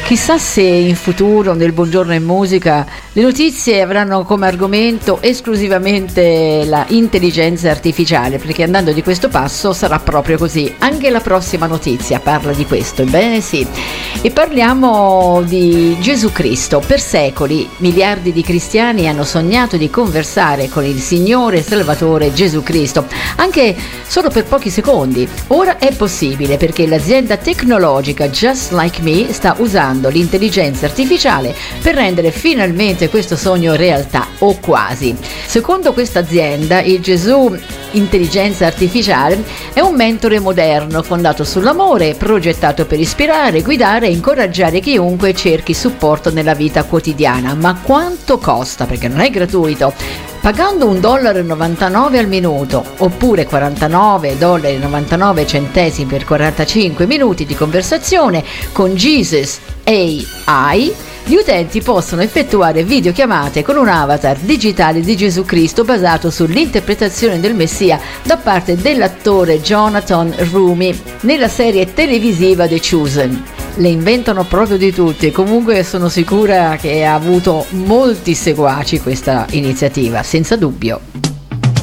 Chissà se in futuro nel Buongiorno in Musica le notizie avranno come argomento esclusivamente la intelligenza artificiale, perché andando di questo passo sarà proprio così. Anche la prossima notizia parla di questo, ebbene sì. E parliamo di Gesù Cristo. Per secoli miliardi di cristiani hanno sognato di conversare con il Signore e Salvatore Gesù Cristo, anche solo per pochi secondi. Ora è possibile perché l'azienda tecnologica Just Like Me sta usando l'intelligenza artificiale per rendere finalmente questo sogno realtà, o quasi. Secondo questa azienda, il Gesù Intelligenza Artificiale è un mentore moderno fondato sull'amore, progettato per ispirare, guidare e incoraggiare chiunque cerchi supporto nella vita quotidiana. Ma quanto costa? Perché non è gratuito. Pagando $1,99 al minuto oppure $49,99 per 45 minuti di conversazione con Jesus AI, gli utenti possono effettuare videochiamate con un avatar digitale di Gesù Cristo basato sull'interpretazione del Messia da parte dell'attore Jonathan Roumie nella serie televisiva The Chosen. Le inventano proprio di tutti, comunque sono sicura che ha avuto molti seguaci questa iniziativa, senza dubbio.